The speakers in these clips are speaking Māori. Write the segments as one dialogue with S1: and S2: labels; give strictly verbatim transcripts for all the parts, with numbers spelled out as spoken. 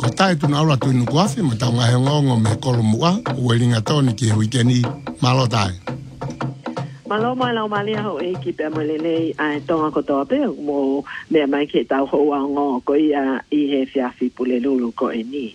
S1: ko tai tu na ora tu nu kuafi ma tau ngai ngongo me kolo mua o elinga toni ki weekend malo tai.
S2: Malo mai lau mali ho e ki pe mo lele ai tonga ko to pe mo me mai ke tau ho ngo ko ia i he fiafi pule lulu ko e ni.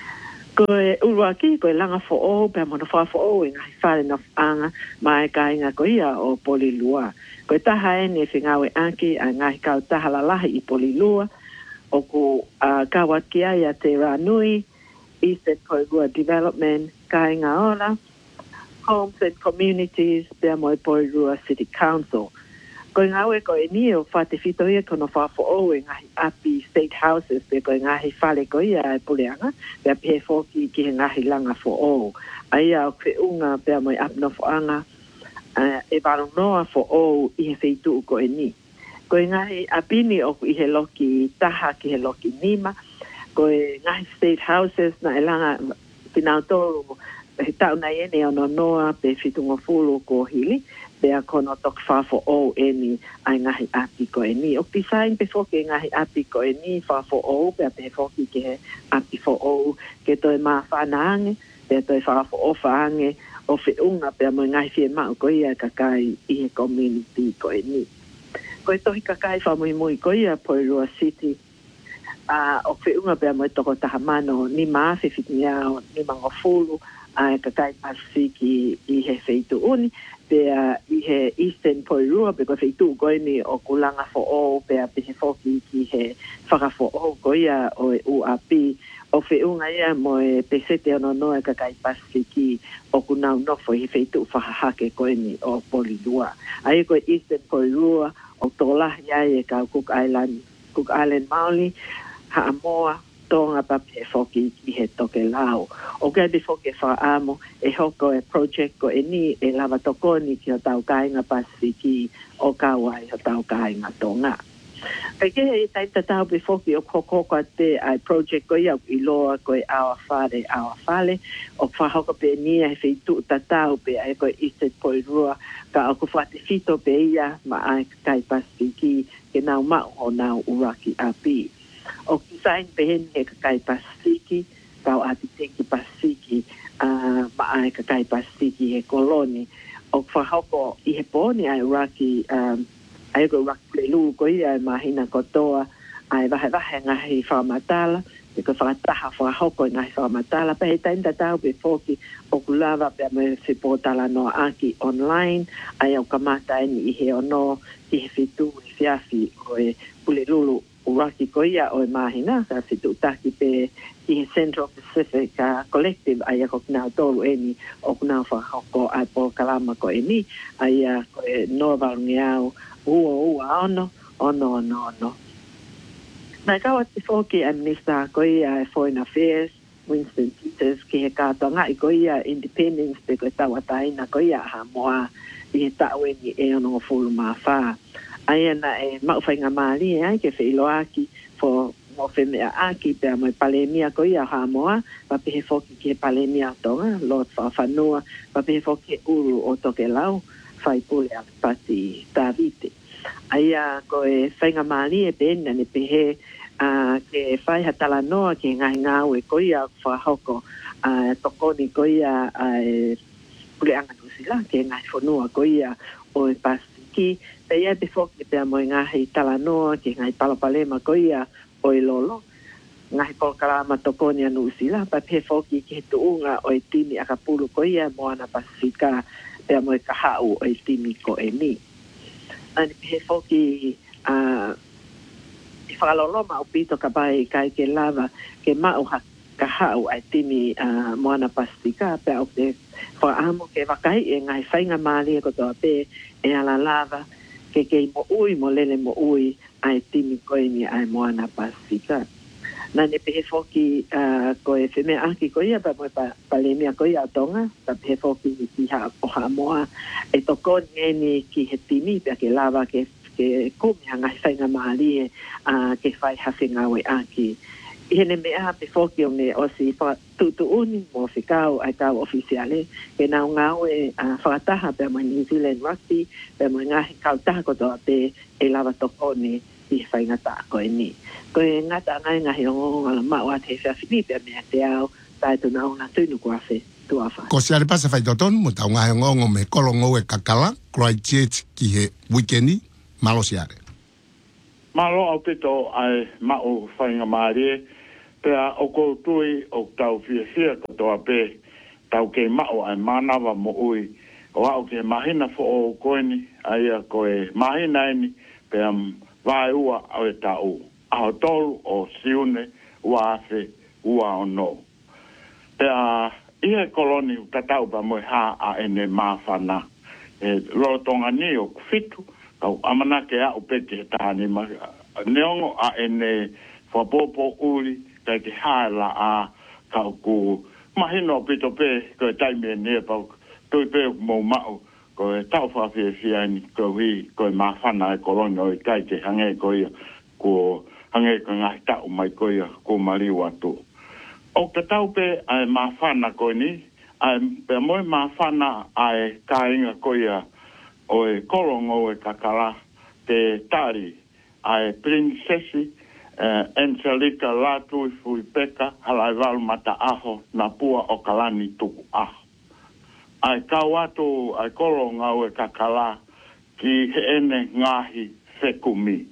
S2: Ko e uruaki ko e langa fo o pe mo no fa fo o inga i fale na anga mai ka inga ko ia o polilua. Ko ta hae ne fingawe anki a ngai ka ta halalahi i polilua o ku uh, kawakia ia te ranui Eastern Koigua Development ka inga ola Homes and Communities pe mo Porirua City Council. Ko ngawe ko e ni o fa te fito ia kono fa fo o ngai api state houses pe ko ngai fale ko ia e puleanga pe pe fo ki ki ngai langa fo o. Ai a ke unga pe mo apno fo anga uh, e valo noa fo o i he feitu ko e ni. Ko ngai apini o i he loki taha ki he loki nima. Ko ngai state houses na elanga pinauto he tau na ene o no noa pe fitunga fulu ko hili pe a kono tok fafo o eni ai ngahi api ko eni o pisain pe foke ngahi api ko eni fafo o pe a pe foke ke api fo o ke toi ma whanaange pe toi fafo o whaange o fi unga pe a mo ngahi fie mao ko ia kakai i he community ko eni ko e tohi kakai whamui mui ko ia Porirua City a o fi unga pe a mo toko tahamano ni maa fi fitniao ni mango fulu ai kakai pasiki i he feitu uni pe i he Eastern Porirua pe ko feitu ko ni o kulanga fo o pe a pe he foki ki he whaka fo o ko ia o e U A P o fe unga ia mo e pe sete ono no e kakai pasiki o kunau nofo i he feitu whakahake ko ni o Porirua ai ko Eastern Porirua o tola ia e ka Cook Island Cook Island Maoli Haamoa tonga pape foki ki he toke lao. O kai bi foki wha amo e hoko e project ko e ni e lava tokoni ki o tau kainga pasiki o kawai o tau kainga tonga. Kai ke e taita tau bi foki o koko kwa te ai project ko ia i loa ko e awa whare awa whale o wha hoko pe ni e wheitu tatau pe ai ko e Eastern Porirua ka o ku whate fito pe ia ma ai kai pasiki ke nau mao o nau uraki api. O kisain pehen he kakai pasiki, kau ati teki pasiki, uh, maai kakai pasiki he koloni. O whahoko i he poni ai uraki, um, ai ko uraki lelu ko ia ai mahina kotoa, ai vahe vahe ngahi whamatala, e ko whakataha whahoko i ngahi whamatala, pe he tainta tau pe foki o kulava pe ame whipotala no aki online, ai au kamata eni i he ono, i he fitu, i fiafi o e pulelulu, uraki ko ia o e mahina, ka fitu taki pe i he Central Pacific uh, Collective ai ako kinau tolu eni o kinau whakako ai po kalama ko eni ai a ko e Nova Ngiau ua ua ono, ono, ono, ono. Nai kawa te whoki a Minister ko ia e Foreign Affairs, Winston Peters ki he kātonga i ko ia Independence pe ko e tawataina ko ia ha moa i he tau eni e ono fulu maa whaa. Ai ana e mauwhainga maali e ai ke whiloaki fo mo whemea aki pe a moi palemia ko ia hamoa pa pehe foki ke palemia tonga Lord Whawhanua pa pehe foki uru o toke lau whai pule a pati Davite. Ai a ko e whainga maali e pena ne pehe uh, ke whai hatala noa ke ngai ngau e ko ia whahoko uh, tokoni ko ia uh, pule anga nusila ke ngai whanua ko ia o e pasiki pe ia te foki pe a moi ngahi talanoa ki ngai palapalema ko ia o i lolo. Ngahi polkarama tokoni anu usila pa pe foki ki he tuunga o i timi akapulu ko ia moana pasifika pe a moi kahau o i timi ko e ni. Ani pe foki uh, i whakalolo ma upito ka pai kai ke lava ke mau ha kahau ai timi uh, moana pasifika pe au te whaamo ke wakai e ngai whainga maali e kotoa pe e ala lava ke kei mo ui mo lele mo ui ai timi koini ai moana pasifika. Na ne pehe foki uh, ko e wheme aki ko ia pa moe pa, pa lemia ko ia tonga pa pehe foki ki ha o ha moa e toko ngeni ki he timi pe ke lava ke, ke kumi hanga whainga maali e uh, ke whai hawhi ngawe aki. I hene mea pe foki o me o si tutu uni mo whikau ai tau ofisiale ke nau ngau e uh, whakataha pe mo New Zealand Rugby pe mo ngahi kau taha kotoa pe e lava tokoni i whai ngata koe ni. Koe ngata ngai ngahi o ngala maua te whea whinipe mea te au tai tu nao na tunu kua whe tua whai.
S1: Ko se ale pasa whai toton, mo tau ngahi ngongo me kolongo e kakala, Christchurch ki he weekendi, malo si are.
S3: Malo au pito ai mau whainga maare, pea o kou tui o tau fia fia katoa pe, tau kei mau ai manawa mo ui, o au ke mahina fo o koeni, ai a koe mahina eni, pea vai ua au e tau. Aho tolu o siune, ua afe, ua o no. Pea ihe koloni tatau pa moe ha a ene mawhana. E rotonga ni o kufitu, au amana ke a upete he tahani ma. Neongo a ene whapopo uri, kai te haela a kau ku mahino pito pe, koe taime ne pau, tui pe mou mau, koe tau whawhia fia ni, koe hui, koe mawhana e koloni o i kai te hange koe, ko hange koe ngahi tau mai koe, ko mariu atu. O ka tau pe ai mawhana koe ni, ai pe moe mawhana ai kāinga koe o e kolongo e kakala, te tari, ai princesi, uh, Angelica Latui Fui Peka, halai walu mata aho, na pua o kalani tuku aho. Ai kau atu, ai kolonga o e kakala, ki he ene ngahi whekumi.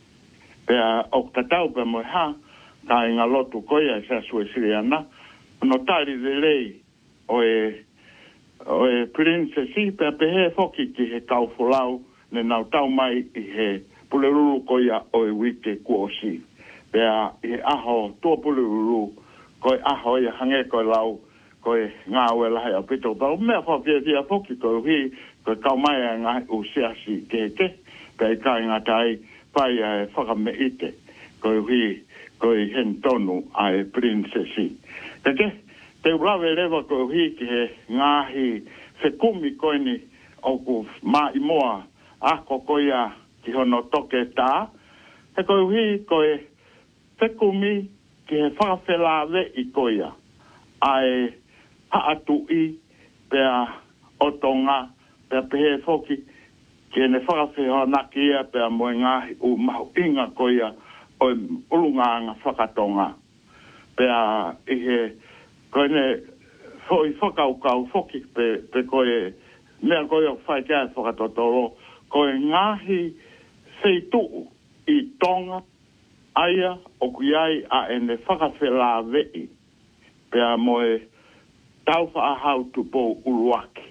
S3: Pea o tatau pe moe ha, ka inga lotu koia e sa sue siriana, no tari de lei o e, o e princesi, pea pehe foki ki he kau fulau, ne nau tau mai i he puleruru koia o e wike kuosi. Pea i aho tua puleruru, koe aho i hange koe lau, koe ngā ue lahi au pito. Pau mea whawhia tia foki koe hui, koe kau mai a ngā usiasi ke ke, pea i kai ngā tai, pai a e whakameite, koe hui, koe hen tonu a e princesi. Te te, te ulawe lewa koe hui ki he ngāhi whekumi koe ni o ku mā i moa, ako koe a ki hono toke tā, he koe hui koe whekumi ki he whakawhelawe i koe a, ai haatu i, pea otonga, pea pehe foki, ki ne whakawheho naki ia, pea moe ngahi u mahu inga koe a, o ulunganga whakatonga. Pea i he, koe ne, hoi whakaukau foki, pe, pe koe, mea koe o whai kia whakatotoro, koe ngahi wheituu i tonga, aia o kuiai a ene whakawhela vei, pea moe tau whaahau tupo uruaki.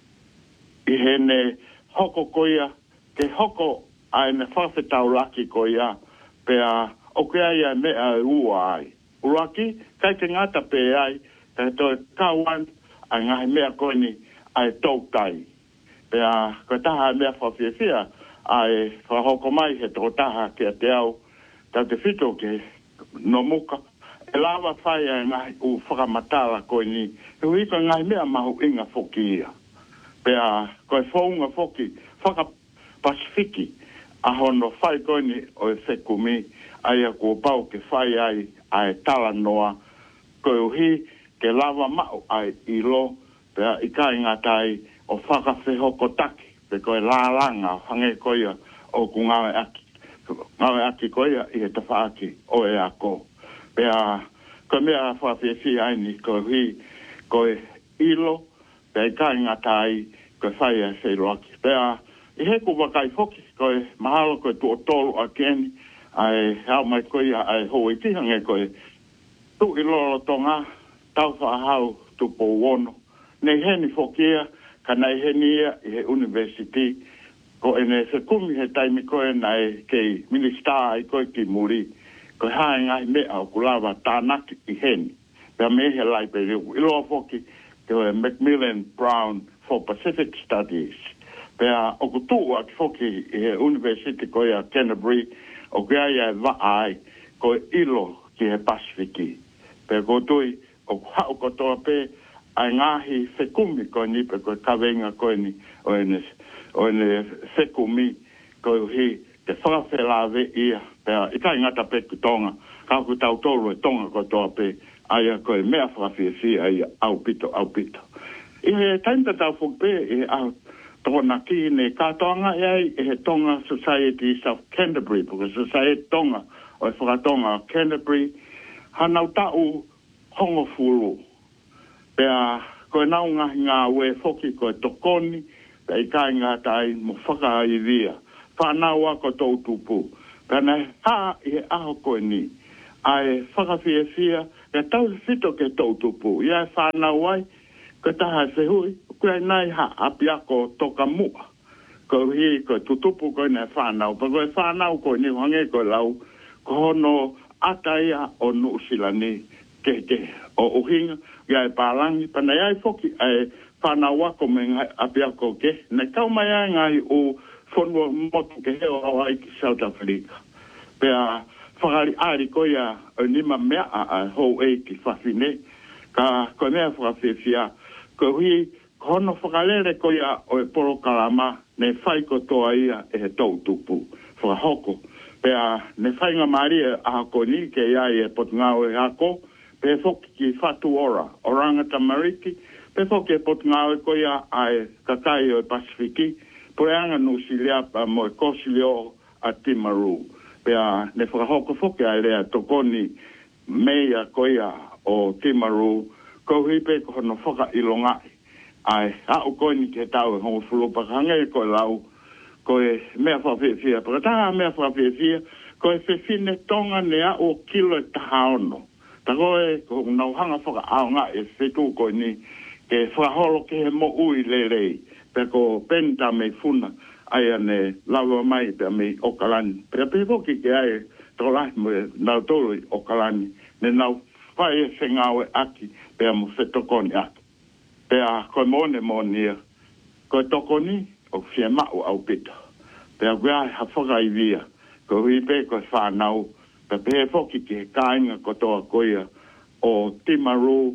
S3: I hene hoko koia, ke hoko a ene whawhetau laki koia, pea o kuiai a mea ua ai. Uruaki, kai te ngata pe ai, kai toi kauan, a ngahi mea koe ni, ai tautai. Pea, koe taha mea whawhiawhia, ai whahoko mai he toko taha kia te au, tau te whito ke no muka, e lawa whai a ngahi u whakamatala koe ni, e hui koe ngahi mea mahu inga whoki ia. Pea, koe whaunga whoki, whaka Pasifiki, a hono whai koe ni o e whekumi, ai a kua pau ke whai ai, ai tala noa, koe uhi ke lawa mau ai i lo, pea i kai ngā tai o whakawhehoko taki, pe koe lālanga hange koia o ku ngawe aki. Ngawe aki koia i he tawhaaki o e ako. Pea koe mea whawhiawhi ai ni koe hui, koe ilo, pea i kai ngā tai, koe whai a seiroaki. Pea i he ku wakai foki, koe mahalo koe tu o tolu a keni, ai hao mai koia ai hoi tihange koe, tu i loro tonga, tau whaahau tu po wono. Nei heni fokia, ka nei heni ia i he university, ko ene se kumi he taimi koe nei kei minista ai koe ki muri, koe hae ngai mea o kulawa tānaki i heni. Pea me he lai pe riu. I loa foki, koe Macmillan Brown for Pacific Studies. Pea o kutua ki foki i he university koe a Canterbury, o kia ia e wa ai, koe ilo ki he Pasifiki. Pea kotui, o hao kotoa pe, ai ngahi whekumi koe ni, pe koe kawenga koe ni, o ene, o ene whekumi koe hi, te whakawhelawe ia, pea i kai ngata pe kutonga, ka ku tau tolu e tonga kotoa pe, ai a koe mea whakawhiawhi ai au pito, au pito. I he taimta tau whuk pe, i au tōna ki ne kātoanga iai e he tonga Society South Canterbury, porque Society tonga o e whakatonga Canterbury, hanau tau hongo furu. Pea koe nau ngahi ngā ue foki koe tokoni, pea i kai ngā tai mo whakaivia. Whanau a ko tau tupu. Pea nei haa i he aho koe ni. Ai whakawhia fia, e tau fito ke tau tupu. Ia e whanau ai, ko taha se hui, koe nai ha api ako toka mua. Ko hi ko tutupu koe nei whanau. Pa koe whanau koe ni hange koe lau, ko hono ataia o nuusilani ke ke o uhinga. Ia e pālangi, pa nei ai foki ai whanau ako me ngai api ako ke. Nei kau mai ai ngai o whanua motu ke heo awai ki South Africa. Pea whakari ari koia o nima mea a hou e ki whawhine. Ka koe mea whakawhiwhia. Ko hui hono whakalere koia o e poro kalama ne whai ko toa ia e he tau tupu. Whakahoko. Pea ne whainga maria a hako ni ke iai e potungao e hako. Pe foki ki whatu ora, orangata mariki. Pe foki e potungao e koia ai kakai o e Pasifiki. Poreanga no siliapa mo e kosilio a Timaru. Pea ne whakahoko foki ai rea tokoni mea koia o Timaru. Ko hipe ko no whaka ilongai. Ai, a o koe ni ke tau e hongo fulupa kange koe lau. Koe mea whawhiwhia. Pakataha mea whawhiwhia. Koe whiwhine tonga ne a o kilo e tahaono. Ta koe ko nau hanga whaka aonga e whetu koe ni. Ke whaholo ke he mo ui le rei. Pe ko penta me funa. Ai ane lawa mai pe me okalani. Pe pe hoki ke ai tolai mo nau tolu okalani. Ne nau whai e whengawe aki. Pe mo whetokoni aki. Pea koe mone monia, koe tokoni o fia mau au pita. Pea gwea ha whaka i via, koe hui pe koe whanau, pea pehe foki ki he kāinga kotoa koia o Timaru,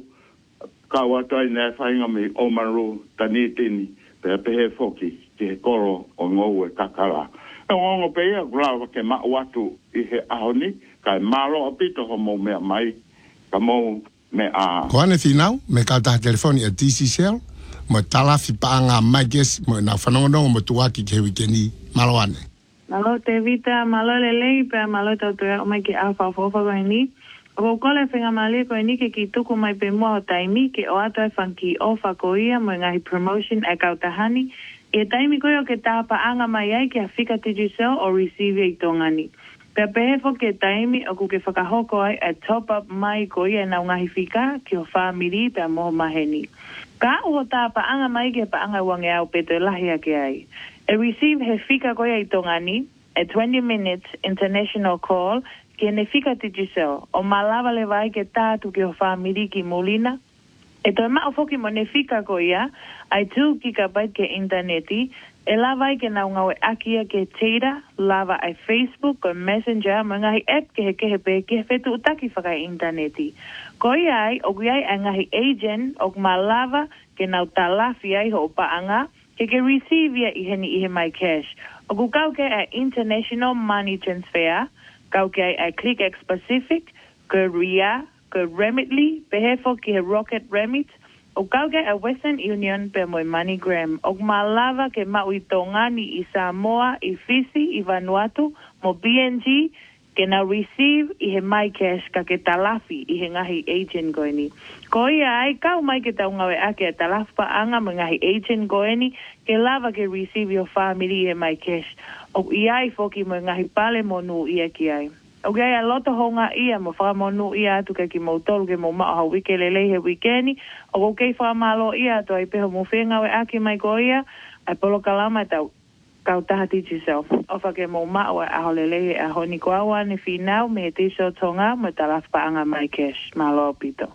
S3: kau atuai nea whainga mi Omaru, tanitini, pea pehe foki ki he koro o ngou e kakala. E ngongo pea, grawa ke mau atu i he ahoni, kai malo a pita homo mea mai, ka mou me a
S1: ko ane finau me ka ta telefoni a T C Cell mo tala fi paanga mages mo na fanongo mo tuaki ke wikeni maloane
S4: malo te vita malo lele pe malo to to o mai ke alfa fofa ko ni o ko le fenga mali ko ni ke ki tuku mai pe mo taimi ke o ata funky ofa ko ia mo ngai promotion e ka tahani e taimi ko yo ke ta paanga mai ai ke afika T C Cell o receive i tongani. Pea pehe ke taimi o kuke whakahoko ai a top up mai ko ia na ngahi whika ki o whamiri pea moho maheni. Ka uho tā paanga mai ke paanga wange au peto lahi ake ai. E receive he whika ko ia i tongani, a twenty minutes international call ke ne whika T C Cell o malawa le vai ke tātu ki o whamiri ki Molina. E toi mao foki mo ne whika ko ia, ai two gigabyte ke interneti, e lava ke na ngawe akia ke tira, lava ai Facebook o Messenger, mo ngahi app ke he ke he pe ke fetu utaki whaka interneti. Ko iai, o iai a ngahi agent, o ma lava ke nau talafi ai ho paanga, ke ke receive ia i heni i he mai cash. O ku kau ke a international money transfer, kau ke ai a ClickX Pacific, ke Ria, ke Remitly, pehefo ki he Rocket Remit, o kau ke a Western Union pe moi MoneyGram, o malava ke mau i tongani i Samoa, i Fiji, i Vanuatu, mo B N G, ke na receive i he mai cash ka ke talafi i he ngahi agent goeni. Ko ia ai kau mai ke tau ngawe ake a talafi pa anga mo ngahi agent goeni, ke lava ke receive your family i he mai cash. O iai foki mo ngahi pale mo nu ia ki ai. O gai a loto honga ia mo whamonu ia atu ka ki mautolu ke mo maa hau wike lelei he wikeni. O ko kei whamalo ia atu ai peho mo whenga we aki mai ko ia. Ai polo kalama tau kau taha T C Cell. O whake mo maa we aho lelei he aho ni ko awa ni whinau me he tiso tonga mo talaf paanga mai cash. Malo pito.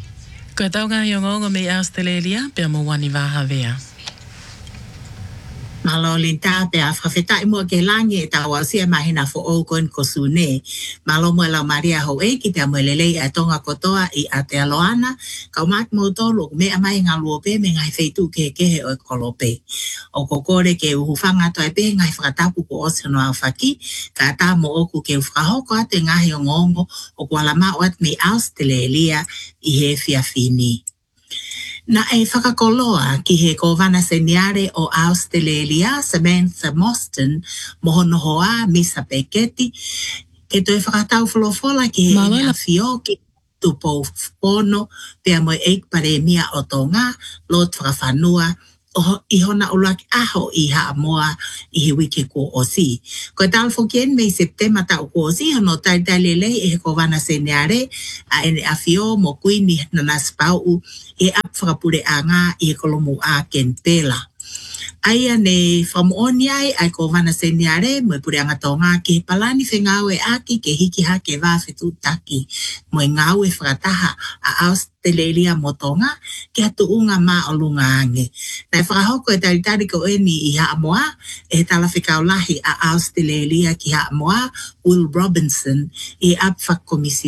S5: Ko tau ngā yongongo me Australia pia mo wani waha vea.
S6: Malo linta te a whawheta i mua ke langi e tawa sia mahina fo o koen ko sune. Malo mua lau Maria ho e ki te amuelelei a tonga kotoa i Aotearoa. Kau mat mo tolu me amai ngā luope me ngai feitu ke kehe o e kolope. O kokore ke uhufanga toi pe ngai whakatapu ko osino au whaki. Ka ata mo oku ke whakahoko ate ngahi o ngongo o kualama o at me Australia i he fiafini. Na e whakakoloa ki he ko wana seniare o Australia, Samantha Mostyn, mohono hoa, Misa Peketi, ke toi whakatau wholofola ki he
S5: Malo
S6: ene
S5: la-
S6: a whio ki tupo pono, pia moe eik pare mia o tonga, lot whakawhanua, o i hona ulaki aho i ha moa i he wiki ko o si. Ko e tal fokien mei September ta ko o si, hono tai tai lele e he ko wana seniare, a ene a whio mo kuini na naspau e ap whakapure a ngā i he kolomu a kentela. Aia ne whamuoni ai, ai ko wana seniare, mo e pure anga tonga ki he palani whengawe aki ke hiki ha ke whawhetu taki. Mo e ngau e whakataha a Australia mo tonga, ke atu unga mā o lunga ange. Nai whakahoko e taritari ko eni i ha moa, e tala whikaulahi a Australia ki ha moa, Will Robinson, e ap whakomisi